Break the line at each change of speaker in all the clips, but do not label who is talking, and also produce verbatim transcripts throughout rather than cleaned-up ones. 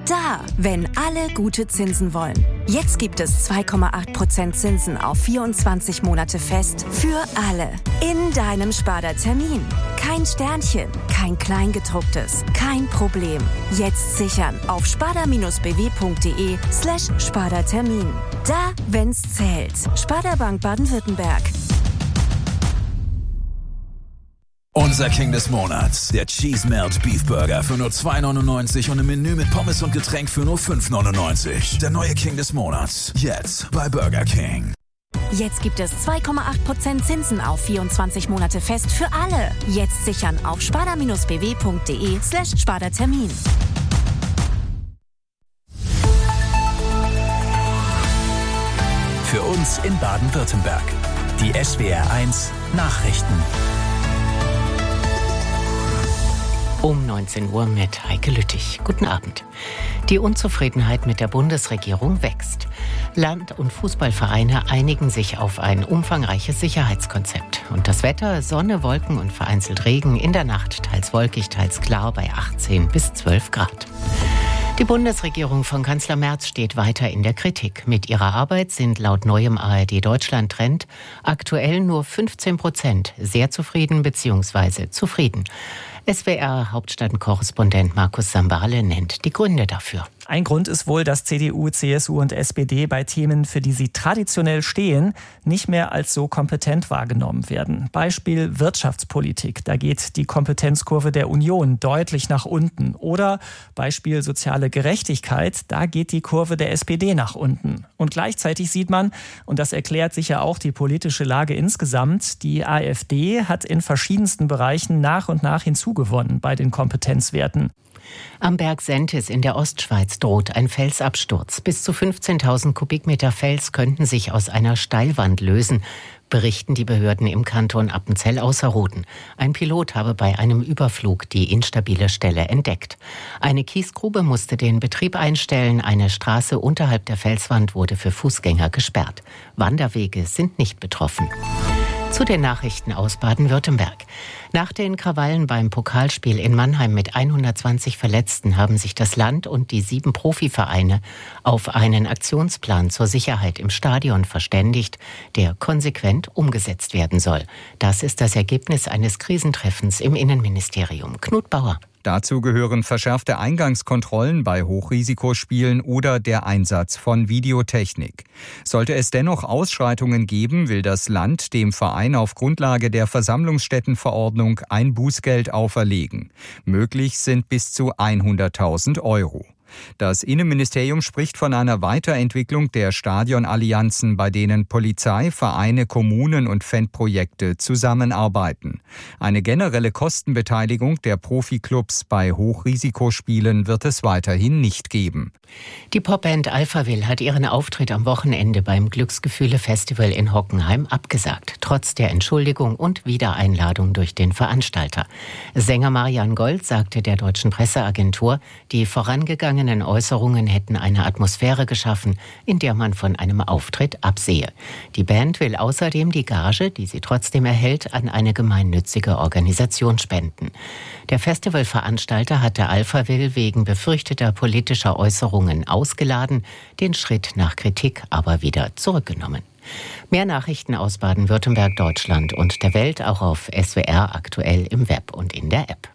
Da, wenn alle gute Zinsen wollen. Jetzt gibt es zwei Komma acht Prozent Zinsen auf vierundzwanzig Monate fest für alle. In deinem Sparda-Termin. Kein Sternchen, kein Kleingedrucktes, kein Problem. Jetzt sichern auf sparda-bw.de slash Sparda-Termin. Da, wenn's zählt. Sparda Bank Baden-Württemberg.
Unser King des Monats, der Cheese Melt Beef Burger für nur zwei neunundneunzig und im Menü mit Pommes und Getränk für nur fünf neunundneunzig. Der neue King des Monats, jetzt bei Burger King.
Jetzt gibt es zwei Komma acht Prozent Zinsen auf vierundzwanzig Monate fest für alle. Jetzt sichern auf sparda-bw.de slash Sparda-Termin.
Für uns in Baden-Württemberg. Die S W R eins Nachrichten.
Um neunzehn Uhr mit Heike Lüttich. Guten Abend. Die Unzufriedenheit mit der Bundesregierung wächst. Land- und Fußballvereine einigen sich auf ein umfangreiches Sicherheitskonzept. Und das Wetter, Sonne, Wolken und vereinzelt Regen, in der Nacht teils wolkig, teils klar bei achtzehn bis zwölf Grad. Die Bundesregierung von Kanzler Merz steht weiter in der Kritik. Mit ihrer Arbeit sind laut neuem A R D-Deutschland-Trend aktuell nur fünfzehn Prozent sehr zufrieden bzw. zufrieden. S W R-Hauptstadtkorrespondent Markus Sambale nennt die Gründe dafür.
Ein Grund ist wohl, dass C D U, C S U und S P D bei Themen, für die sie traditionell stehen, nicht mehr als so kompetent wahrgenommen werden. Beispiel Wirtschaftspolitik. Da geht die Kompetenzkurve der Union deutlich nach unten. Oder Beispiel soziale Gerechtigkeit. Da geht die Kurve der S P D nach unten. Und gleichzeitig sieht man, und das erklärt sicher auch die politische Lage insgesamt, die AfD hat in verschiedensten Bereichen nach und nach hinzugewonnen bei den Kompetenzwerten.
Am Berg Sentis in der Ostschweiz droht ein Felsabsturz. Bis zu fünfzehntausend Kubikmeter Fels könnten sich aus einer Steilwand lösen, berichten die Behörden im Kanton Appenzell-Ausserrhoden. Ein Pilot habe bei einem Überflug die instabile Stelle entdeckt. Eine Kiesgrube musste den Betrieb einstellen. Eine Straße unterhalb der Felswand wurde für Fußgänger gesperrt. Wanderwege sind nicht betroffen. Zu den Nachrichten aus Baden-Württemberg. Nach den Krawallen beim Pokalspiel in Mannheim mit hundertzwanzig Verletzten haben sich das Land und die sieben Profivereine auf einen Aktionsplan zur Sicherheit im Stadion verständigt, der konsequent umgesetzt werden soll. Das ist das Ergebnis eines Krisentreffens im Innenministerium. Knut Bauer.
Dazu gehören verschärfte Eingangskontrollen bei Hochrisikospielen oder der Einsatz von Videotechnik. Sollte es dennoch Ausschreitungen geben, will das Land dem Verein auf Grundlage der Versammlungsstättenverordnung ein Bußgeld auferlegen. Möglich sind bis zu hunderttausend Euro. Das Innenministerium spricht von einer Weiterentwicklung der Stadionallianzen, bei denen Polizei, Vereine, Kommunen und Fanprojekte zusammenarbeiten. Eine generelle Kostenbeteiligung der Profiklubs bei Hochrisikospielen wird es weiterhin nicht geben.
Die Popband Alphaville hat ihren Auftritt am Wochenende beim Glücksgefühle-Festival in Hockenheim abgesagt, trotz der Entschuldigung und Wiedereinladung durch den Veranstalter. Sänger Marian Gold sagte der deutschen Presseagentur, die vorangegangenen Äußerungen hätten eine Atmosphäre geschaffen, in der man von einem Auftritt absehe. Die Band will außerdem die Gage, die sie trotzdem erhält, an eine gemeinnützige Organisation spenden. Der Festivalveranstalter hatte Alphaville wegen befürchteter politischer Äußerungen ausgeladen, den Schritt nach Kritik aber wieder zurückgenommen. Mehr Nachrichten aus Baden-Württemberg, Deutschland und der Welt auch auf S W R aktuell im Web und in der App.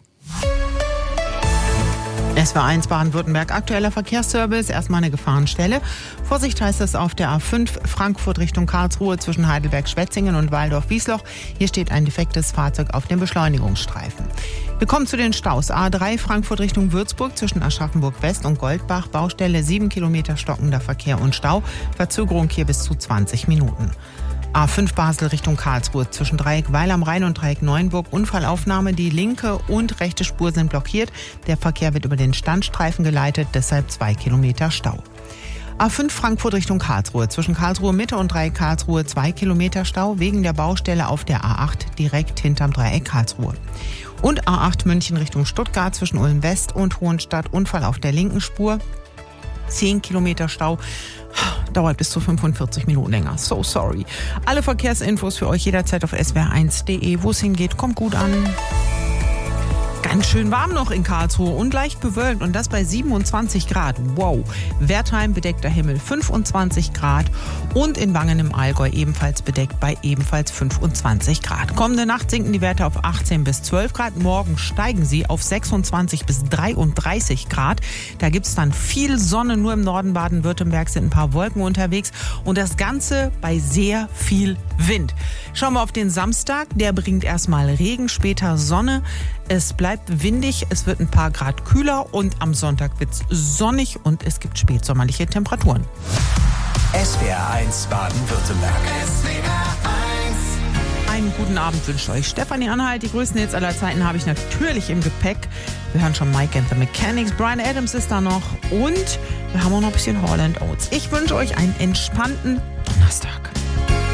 S W R eins Baden-Württemberg, aktueller Verkehrsservice, erstmal eine Gefahrenstelle. Vorsicht heißt es auf der A fünf Frankfurt Richtung Karlsruhe zwischen Heidelberg-Schwetzingen und Waldorf-Wiesloch. Hier steht ein defektes Fahrzeug auf dem Beschleunigungsstreifen. Wir kommen zu den Staus. A drei Frankfurt Richtung Würzburg zwischen Aschaffenburg West und Goldbach. Baustelle sieben Kilometer stockender Verkehr und Stau. Verzögerung hier bis zu zwanzig Minuten. A fünf Basel Richtung Karlsruhe zwischen Dreieck Weil am Rhein und Dreieck Neuenburg. Unfallaufnahme, die linke und rechte Spur sind blockiert. Der Verkehr wird über den Standstreifen geleitet, deshalb zwei Kilometer Stau. A fünf Frankfurt Richtung Karlsruhe zwischen Karlsruhe Mitte und Dreieck Karlsruhe zwei Kilometer Stau wegen der Baustelle auf der A acht direkt hinterm Dreieck Karlsruhe. Und A acht München Richtung Stuttgart zwischen Ulm West und Hohenstadt. Unfall auf der linken Spur. zehn Kilometer Stau. Dauert bis zu fünfundvierzig Minuten länger. So sorry. Alle Verkehrsinfos für euch jederzeit auf S W R eins punkt de. Wo es hingeht, kommt gut an. Ganz Ganz schön warm noch in Karlsruhe und leicht bewölkt und das bei siebenundzwanzig Grad. Wow. Wertheim bedeckter Himmel fünfundzwanzig Grad und in Wangen im Allgäu ebenfalls bedeckt bei ebenfalls fünfundzwanzig Grad. Kommende Nacht sinken die Werte auf achtzehn bis zwölf Grad. Morgen steigen sie auf sechsundzwanzig bis dreiunddreißig Grad. Da gibt es dann viel Sonne. Nur im Norden Baden-Württembergs sind ein paar Wolken unterwegs und das Ganze bei sehr viel Wind. Schauen wir auf den Samstag. Der bringt erstmal Regen, später Sonne. Es bleibt windig, es wird ein paar Grad kühler und am Sonntag wird es sonnig und es gibt spätsommerliche Temperaturen.
S W R eins Baden-Württemberg. S W R eins.
Einen guten Abend wünscht euch Stefanie Anhalt. Die größten Hits aller Zeiten habe ich natürlich im Gepäck. Wir hören schon Mike and the Mechanics, Bryan Adams ist da noch und wir haben auch noch ein bisschen Hall and Oates. Ich wünsche euch einen entspannten Donnerstag.